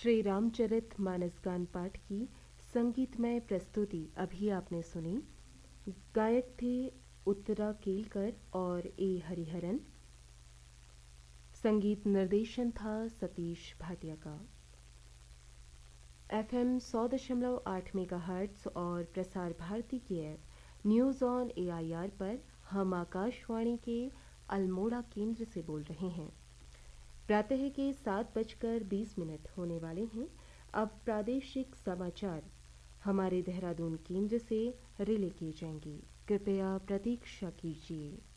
श्री रामचरित मानस गान पाठ की संगीतमय प्रस्तुति अभी आपने सुनी। गायक थे उत्तरा केलकर और ए हरिहरन। संगीत निर्देशन था सतीश भाटिया का। FM 100.8 मेगाहर्ट्ज़ और प्रसार भारती के न्यूज़ ऑन AIR पर हम आकाशवाणी के अल्मोड़ा केंद्र से बोल रहे हैं। प्रातः के 7:20 होने वाले हैं। अब प्रादेशिक समाचार हमारे देहरादून केंद्र से रिले किए जाएंगे। कृपया प्रतीक्षा कीजिए।